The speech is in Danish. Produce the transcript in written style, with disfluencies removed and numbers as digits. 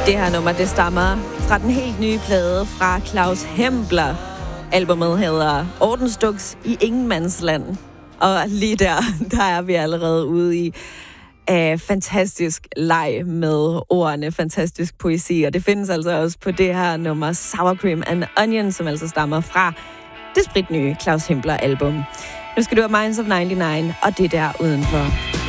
Det her nummer, det stammer fra den helt nye plade fra Claus Hempler. Albumet hedder Ordensduks i Ingenmandsland. Og lige der er vi allerede ude i fantastisk leg med ordene, fantastisk poesi. Og det findes altså også på det her nummer Sour Cream and Onion, som altså stammer fra det spritnye Claus Hempler album. Nu skal du have Minds of 99 og det der udenfor.